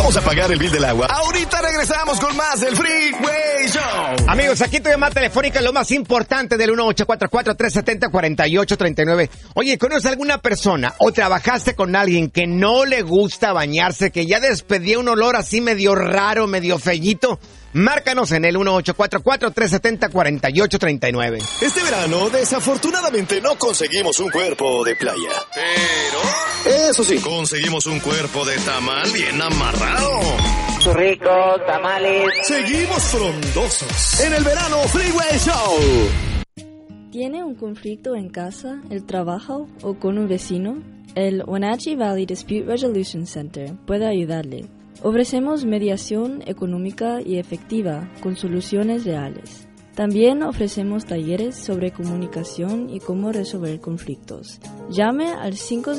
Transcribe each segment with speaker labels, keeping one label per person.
Speaker 1: Vamos a pagar el bill del agua. Ahorita regresamos con más del Freeway Show.
Speaker 2: Amigos, aquí tu llamada telefónica, lo más importante del 1844-370-4839. Oye, ¿conoces alguna persona o trabajaste con alguien que no le gusta bañarse, que ya despedía un olor así medio raro, medio fellito? Márcanos en el 1844-370-4839.
Speaker 1: Este verano, desafortunadamente, no conseguimos un cuerpo de playa. Pero, eso sí, conseguimos un cuerpo de tamal bien amarrado.
Speaker 3: Churricos, tamales.
Speaker 1: Seguimos frondosos en el verano Freeway Show.
Speaker 4: ¿Tiene un conflicto en casa, el trabajo o con un vecino? El Wenatchee Valley Dispute Resolution Center puede ayudarle. Ofrecemos mediación económica y efectiva con soluciones reales. También ofrecemos talleres sobre comunicación y cómo resolver conflictos. Llame al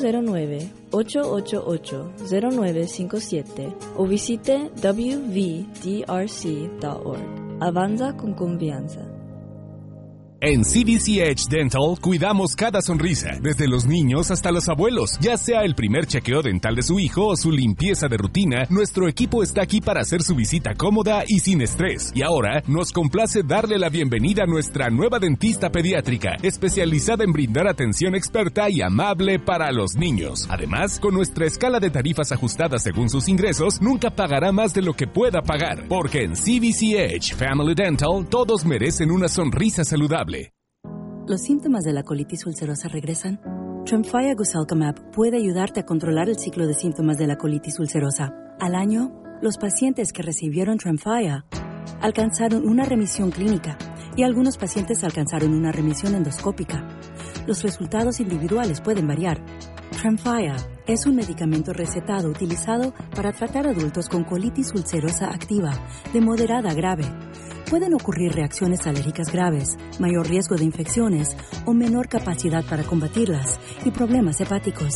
Speaker 4: 509-888-0957 o visite wvdrc.org. Avanza con confianza.
Speaker 5: En CVC Edge Dental cuidamos cada sonrisa, desde los niños hasta los abuelos. Ya sea el primer chequeo dental de su hijo o su limpieza de rutina, nuestro equipo está aquí para hacer su visita cómoda y sin estrés. Y ahora nos complace darle la bienvenida a nuestra nueva dentista pediátrica, especializada en brindar atención experta y amable para los niños. Además, con nuestra escala de tarifas ajustadas según sus ingresos, nunca pagará más de lo que pueda pagar. Porque en CVC Edge Family Dental, todos merecen una sonrisa saludable.
Speaker 6: ¿Los síntomas de la colitis ulcerosa regresan? Tremfya Guselkumab puede ayudarte a controlar el ciclo de síntomas de la colitis ulcerosa. Al año, los pacientes que recibieron Tremfya alcanzaron una remisión clínica y algunos pacientes alcanzaron una remisión endoscópica. Los resultados individuales pueden variar. Tremfya es un medicamento recetado utilizado para tratar adultos con colitis ulcerosa activa de moderada a grave. Pueden ocurrir reacciones alérgicas graves, mayor riesgo de infecciones o menor capacidad para combatirlas y problemas hepáticos.